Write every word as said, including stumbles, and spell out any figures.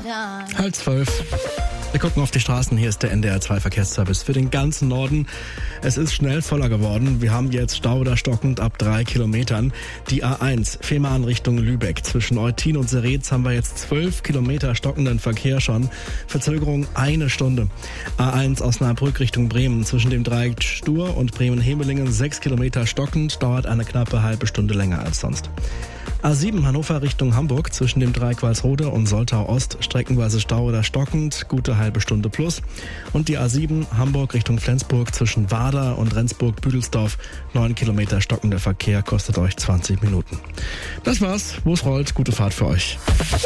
Halb zwölf. Wir gucken auf die Straßen. Hier ist der N D R zwei Verkehrsservice für den ganzen Norden. Es ist schnell voller geworden. Wir haben jetzt Stau oder stockend ab drei Kilometern. Die A eins, Fehmarn Richtung Lübeck. Zwischen Eutin und Seretz haben wir jetzt zwölf Kilometer stockenden Verkehr schon. Verzögerung eine Stunde. A eins Osnabrück Richtung Bremen. Zwischen dem Dreieck Stur und Bremen-Hemelingen sechs Kilometer stockend. Dauert eine knappe halbe Stunde länger als sonst. A sieben Hannover Richtung Hamburg, zwischen dem Dreieck Walsrode und Soltau Ost, streckenweise Stau oder stockend, gute halbe Stunde plus. Und die A sieben Hamburg Richtung Flensburg, zwischen Wader und Rendsburg-Büdelsdorf, neun Kilometer stockender Verkehr, kostet euch zwanzig Minuten. Das war's, wo es rollt, gute Fahrt für euch.